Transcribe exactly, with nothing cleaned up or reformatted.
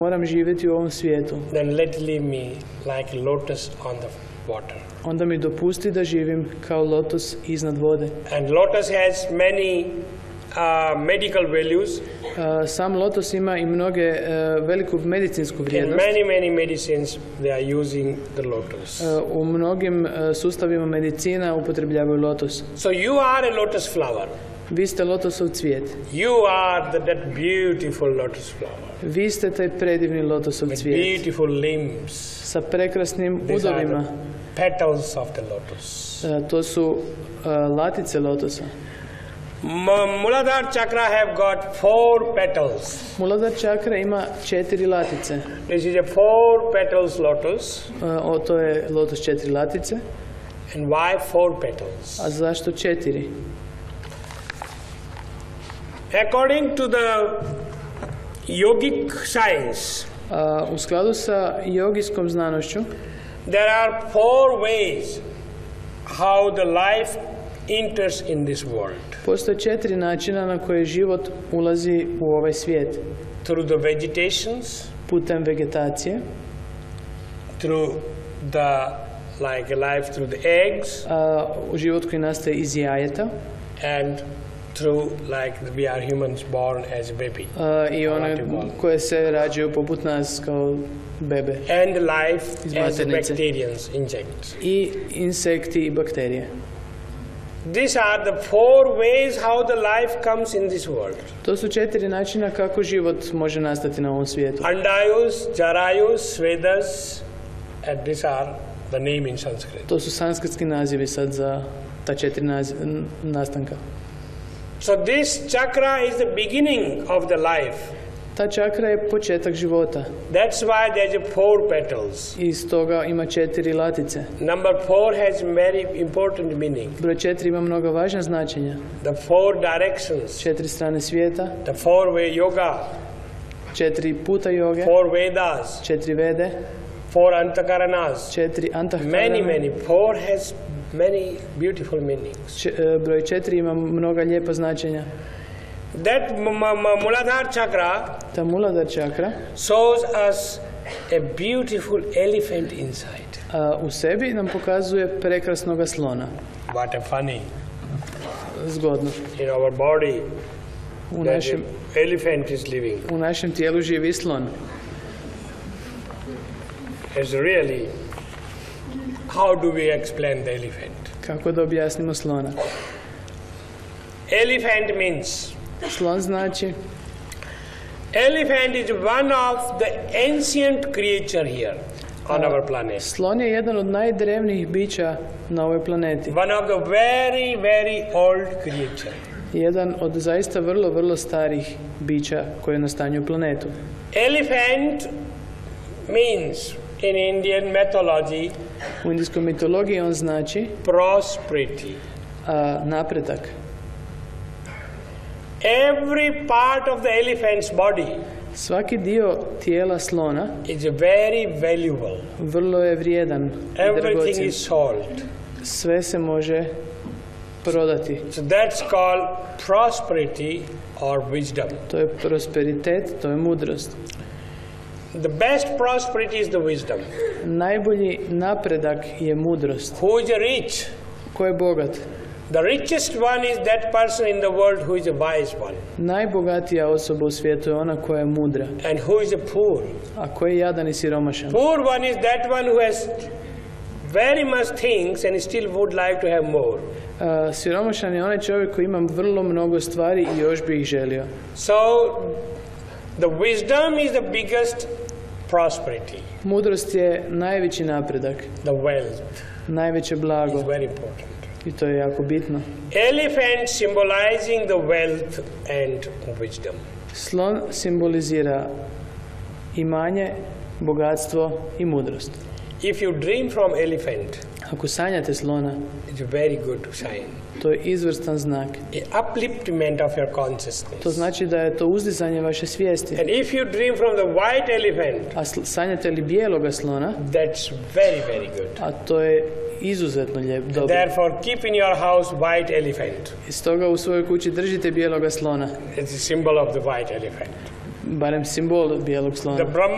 Moram živjeti u ovom svijetu. Then let leave me like a lotus on the water. Onda mi dopusti da živim kao lotos iznad vode. And lotus has many uh, medical values. Uh, sam lotos ima i mnoge uh, veliku medicinsku In vrijednost. many, many medicines they are using the lotus. Uh, u mnogim uh, sustavima medicina upotrebljavaju lotos. So you are a lotus flower. Vi ste lotosov cvijet. You are the, that beautiful lotus flower. Vi ste taj predivni lotosov With cvijet. beautiful limbs. Sa prekrasnim These are udovima. the petals of the lotus. Uh, to su uh, latice lotosa. M- Muladhara chakra have got four petals. Muladhara čakra ima četiri latice. This is a four petals lotus. Uh, o, to je lotos četiri latice. And why four petals? A zašto četiri? According to the yogic science, Uh, u skladu sa jogijskom znanošću, there are four ways how the life enters in this world. postoje četiri načina na koje život ulazi u ovaj svijet. Through the vegetations, Putem vegetacije, through the like life through the eggs, uh, u život koji nastaje iz jajeta, and through like we are humans born as a baby. uh, i one koje se rađaju poput nas kao bebe. And life Iz as maternice. bacterians, insects. I insekti i bakterije. These are the four ways how the life comes in this world. To su četiri načina kako život može nastati na ovom svijetu. Andayus, Jarayus, Svedas, and these are the name in Sanskrit. To su sanskritski nazivi sad za ta četiri nazi- n- nastanka. So this chakra is the beginning of the life. Ta čakra je početak života. That's why there's a four petals. I stoga ima četiri latice. Number four has very important meaning. Broj četiri ima mnogo važna značenja. The four directions, Četiri strane svijeta, the four way yoga, četiri puta joge, four Vedas, četiri vede, four Antakaranas. četiri Many, antahkarane. many. Four has many beautiful meanings. Č- e, broj četiri ima mnoga lijepa značenja. That m- m- Muladhara chakra Ta Muladhara čakra shows us a beautiful elephant inside. a, u sebi nam pokazuje prekrasnoga slona. What a funny. Zgodno. In our body, U that našem, an elephant is living. u našem tijelu živi slon. It's really, how do we explain the elephant? Kako da objasnimo slona? Elephant means, Slon znači, elephant is one of the ancient creature here on our planet. slon je jedan od najdrevnijih bića na ovoj planeti. One of the very, very old creature. Jedan od zaista vrlo, vrlo starih bića koje nastanjuju planetu. Elephant means, in Indian mythology, U indijskoj mitologiji on znači prosperity. a, napredak. Every part of the elephant's body Svaki dio tijela slona is very valuable. vrlo je vrijedan i Everything dragocjen. is sold. Sve se može prodati. So that's called prosperity or wisdom. To je prosperitet, to je mudrost. The best prosperity is the wisdom. Najbolji napredak je mudrost. Who is rich? Ko je bogat? The richest one is that person in the world who is a wise one. Najbogatija osoba u svijetu je ona koja je mudra. And who is a poor? A ko je jadan i siromašan? Poor one is that one who has very much things and still would like to have more. A, siromašan je onaj čovjek koji ima vrlo mnogo stvari i još bi ih želio. So the wisdom is the biggest prosperity. Mudrost je najveći napredak, The wealth najveće blago is very important. i to je jako bitno. Elephant symbolizing the wealth and wisdom. Slon simbolizira imanje, bogatstvo i mudrost. If you dream from elephant, Ako sanjate slona, it's a very good sign. to je izvrstan znak. A upliftment of your consciousness. To znači da je to uzdizanje vaše svijesti. And if you dream from the white elephant, A sl- sanjate li bijeloga slona, that's very, very good. a to je izuzetno lijep, dobro. Therefore, keep in your house white elephant. I stoga u svojoj kući držite bijeloga slona, It's a symbol of the white elephant. barem simbol bijelog slona. The Brahma